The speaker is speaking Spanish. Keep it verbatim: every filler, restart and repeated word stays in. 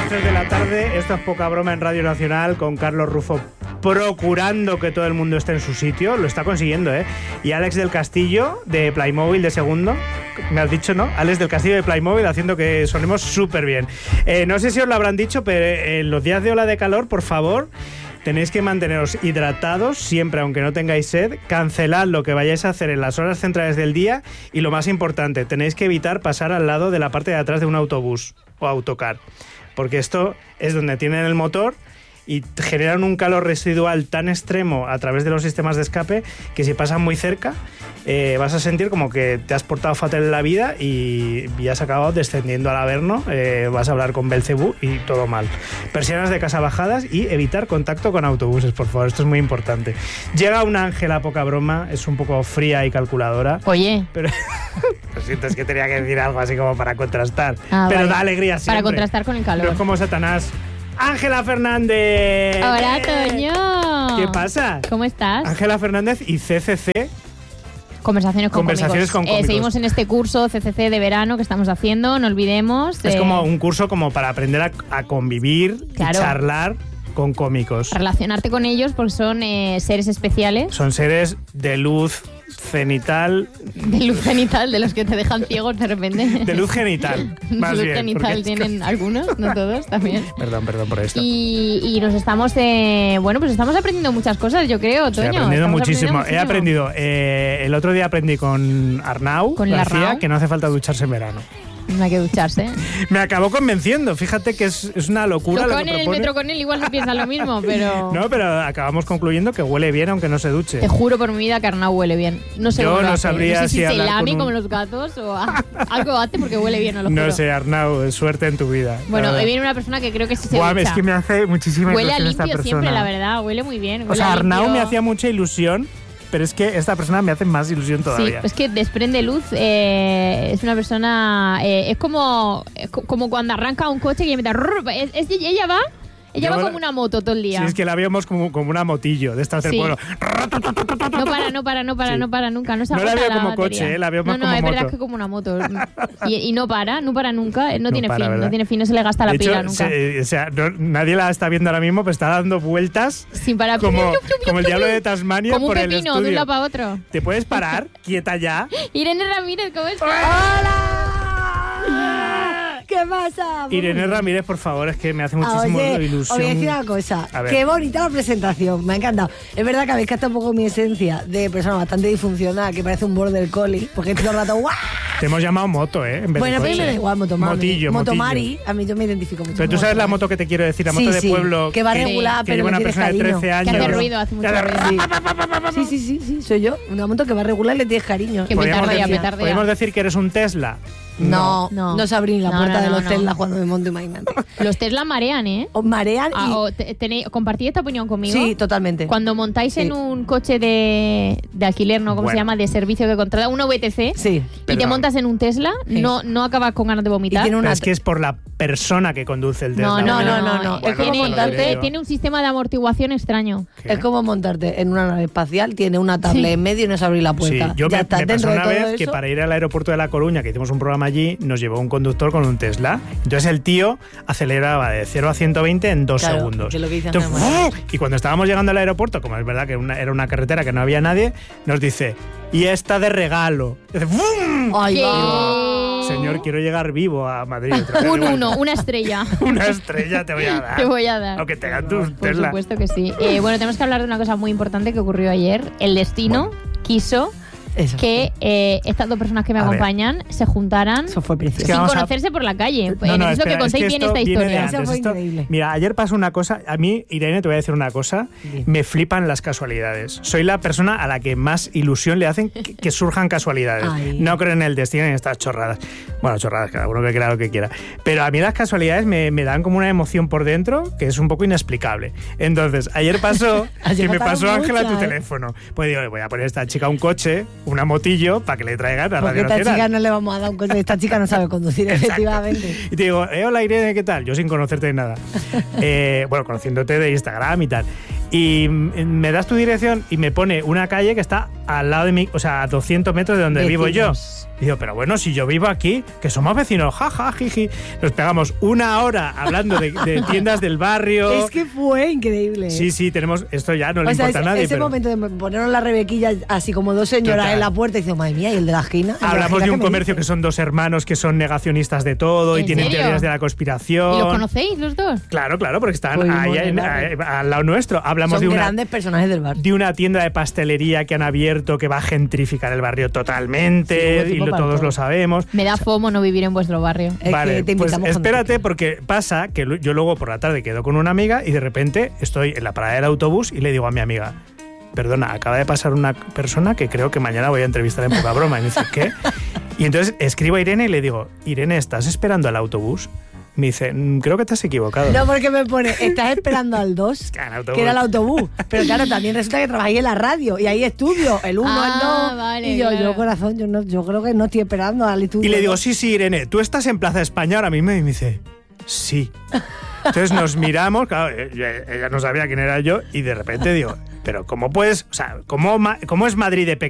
tres de la tarde, esto es Poca Broma en Radio Nacional con Carlos Rufo procurando que todo el mundo esté en su sitio, lo está consiguiendo, ¿eh? Y Alex del Castillo de Playmobil de segundo, me has dicho, ¿no? Alex del Castillo de Playmobil haciendo que sonemos súper bien. Eh, no sé si os lo habrán dicho, pero en los días de ola de calor, por favor, tenéis que manteneros hidratados siempre, aunque no tengáis sed, cancelad lo que vayáis a hacer en las horas centrales del día y lo más importante, tenéis que evitar pasar al lado de la parte de atrás de un autobús o autocar, porque esto es donde tienen el motor y generan un calor residual tan extremo a través de los sistemas de escape que si pasan muy cerca eh, vas a sentir como que te has portado fatal en la vida y, y has acabado descendiendo al Averno, eh, vas a hablar con Belcebú y todo mal. Persianas de casa bajadas y evitar contacto con autobuses, por favor, esto es muy importante. Llega un ángel a Poca Broma, es un poco fría y calculadora. Oye. Pero lo siento, es que tenía que decir algo así como para contrastar. Ah, pero vale. da alegría siempre. Para contrastar con el calor. No es como Satanás. ¡Ángela Fernández! Hola, Toño. ¿Qué pasa? ¿Cómo estás? Ángela Fernández y C C C. Conversaciones con Conversaciones cómicos. con cómicos. Eh, seguimos en este curso C C C de verano que estamos haciendo, no olvidemos. Es eh, como un curso como para aprender a, a convivir Claro. y charlar con cómicos. Relacionarte con ellos porque son eh, seres especiales. Son seres de luz cenital. De luz genital, de los que te dejan ciegos de repente. De luz genital, más luz bien. genital porque- tienen algunos, no todos también. Perdón, perdón por esto. Y, y nos estamos, eh, bueno, pues estamos aprendiendo muchas cosas, yo creo, Toño. Estoy aprendiendo Estamos muchísimo. aprendiendo He aprendido, eh, el otro día aprendí con Arnau Con el García Arnau. que no hace falta ducharse en verano. No hay que ducharse. Me acabó convenciendo, fíjate que es, es una locura Tú lo con que en el propone. metro con él igual no piensas lo mismo, pero... No, pero acabamos concluyendo que huele bien aunque no se duche. Te juro por mi vida que Arnau huele bien. No sé Yo cómo lo no hace. sabría no sé si si se hablar lame con un- como los gatos o a- algo hace porque huele bien, no lo juro. No sé, Arnau, suerte en tu vida. Bueno, la hoy verdad. viene una persona que creo que sí se Buah, ducha. es que me hace muchísima Huele a ilusión esta limpio persona. siempre, la verdad. Huele muy bien. O huele sea, a Arnau limpio. me hacía mucha ilusión, pero es que esta persona me hace más ilusión Sí, todavía. es que desprende luz. eh, es una persona... eh, es como es co- como cuando arranca un coche que empieza... Es, es- ella va... Ella Yo va la- como una moto todo el día. Sí, es que la vemos como, como una motillo de estas del Sí. pueblo. No para, no para, no para, Sí. no para nunca. No, se No la agota veo como batería. coche, eh, la veo más no, no, como es verdad moto. que como una moto. Y, y no para, no para nunca. No, No tiene para, fin, ¿verdad? no tiene fin, no se le gasta la De hecho, pila nunca. se- o sea, no- nadie la está viendo ahora mismo, pero está dando vueltas Sin parar. como, como el diablo de Tasmania Como un por el pepino de un estudio. lado para otro. ¿Te puedes parar? Quieta ya. Irene Ramírez, ¿cómo estás? ¡Hola! ¿Qué pasa? Irene Ramírez, por favor, es que me hace muchísimo Oye, os ilusión. voy a decir una cosa. A ver. Qué bonita la presentación. Me ha encantado. Es verdad que habéis captado un poco mi esencia de persona bastante disfuncional, que parece un border collie, porque todo el rato ¡guau! Te hemos llamado moto, ¿eh? En vez Bueno, de pero coche. me da igual, motomami. Motillo, Motomari, motillo. a mí yo me identifico mucho. Pero tú con sabes la moto. moto que te quiero decir, la moto Sí, de sí, pueblo. que va que- regular, que pero lleva me una tienes persona de cariño. trece años. Que hace ruido, hace mucho Que hace ruido. Sí, sí, sí, sí, soy yo. Una moto que va regular y le tienes cariño. Que Podríamos petardea, decir- petardea. ¿Podemos decir que eres un Tesla? No, No. no, se abrí la No, puerta no, de no, los no. Tesla cuando me monto, imagínate. Los Tesla marean, ¿eh? Os marean Ah, y... o te- tenéis- ¿Compartís esta opinión conmigo? Sí, totalmente. Cuando montáis Sí. en un coche de, de alquiler, ¿no? ¿Cómo Bueno. se llama? De servicio que contrata, un V T C. Sí. Y te Perdón. montas en un Tesla, Sí. no, no acabas con ganas de vomitar. Y tiene Pero una... es que es por la persona que conduce el Tesla. No, no, ¿vale? no, no, no. eh, Es como tiene, montarte- eh, tiene un sistema de amortiguación extraño. ¿Qué? Es como montarte en una nave espacial, tiene una tablet Sí. en medio y no se abre la Sí, puerta. yo ya me, está me pasó dentro de una todo vez eso. que para ir al aeropuerto de La Coruña, que hicimos un programa allí, nos llevó un conductor con un Tesla. Entonces el tío aceleraba de cero a ciento veinte en dos Claro, segundos. que es lo que dicen Entonces, las máquinas. ¡fu! Y cuando estábamos llegando al aeropuerto, como es verdad que una- era una carretera que no había nadie, nos dice, y esta de regalo. Y dice, ¡fum! Ay, ¿Qué? va. Señor, quiero llegar vivo a Madrid. otra vez. Un Igual, uno, una estrella. Una estrella te voy a dar. Te voy a dar. Aunque tengan tus Por Tesla. supuesto que sí. Eh, bueno, tenemos que hablar de una cosa muy importante que ocurrió ayer. El destino quiso Eso. que eh, estas dos personas que me A ver. acompañan se juntaran Eso fue precioso. Es que sin vamos a- conocerse por la calle. No, Eh, no, necesito espera, que es contéis que bien esto esta viene de historia. antes. Eso fue Esto- increíble. Mira, ayer pasó una cosa. A mí, Irene, te voy a decir una cosa. Bien. Me flipan las casualidades. Soy la persona a la que más ilusión le hacen que, que surjan casualidades. Ay. No creo en el destino ni en estas chorradas. Bueno, chorradas, cada uno que crea lo que quiera. Pero a mí las casualidades me, me dan como una emoción por dentro que es un poco inexplicable. Entonces, ayer pasó Ayer que me pasaron pasó Ángela tu muchas, ¿eh? teléfono. Pues digo, voy a poner a esta chica un coche, una motillo, para que le traigan a Porque Radio esta Nacional. chica no le vamos a dar un coche. Esta chica no sabe conducir, Exacto. efectivamente. Y te digo, eh, hola Irene, ¿qué tal? Yo sin conocerte de nada. Eh, bueno, conociéndote de Instagram y tal. Y mm, me das tu dirección y me pone una calle que está al lado de mi, o sea, a doscientos metros de donde Vecinos. vivo yo. Y digo, pero bueno, si yo vivo aquí, que somos vecinos, jaja, jiji. Nos pegamos una hora hablando de, de tiendas del barrio. Es que fue increíble. Sí, sí, tenemos, esto ya no le O sea, importa ese, a nadie. ese pero momento de ponernos la rebequilla así como dos señoras Total. en la puerta y diciendo, madre mía, ¿y el de la esquina? ¿El de la hablamos esquina de qué un me comercio dice? que son dos hermanos que son negacionistas de todo y ¿En tienen serio? teorías de la conspiración. ¿Y los conocéis los dos? Claro, claro, porque están Pues, ahí bueno, en- vale. a- al lado nuestro. Hablamos Son de una, grandes personajes del bar. de una tienda de pastelería que han abierto que va a gentrificar el barrio totalmente Sí, y lo- para todos todo. lo sabemos. Me da fomo no vivir en vuestro barrio. Es Vale, que te pues invitamos cuando espérate quieras. porque pasa que lu- yo luego por la tarde quedo con una amiga y de repente estoy en la parada del autobús y le digo a mi amiga, perdona, acaba de pasar una persona que creo que mañana voy a entrevistar en Poca Broma. Y me dice, ¿qué? Y entonces escribo a Irene y le digo, Irene, ¿estás esperando al autobús? Me dice, "Mm, creo que te has equivocado. No, porque me pone, estás esperando al dos, Que al autobús. que era el autobús. Pero claro, también resulta que trabajáis en la radio y hay estudios, el uno, Ah, el dos. vale, y yo, claro. yo corazón, yo, no, yo creo que no estoy esperando al estudio. Y le digo, sí, sí, Irene, ¿tú estás en Plaza España ahora mismo? Y me dice, sí. Entonces nos miramos, claro, ella, ella no sabía quién era yo y de repente digo, pero ¿cómo puedes, o sea, cómo, ma- cómo es Madrid de pequeño?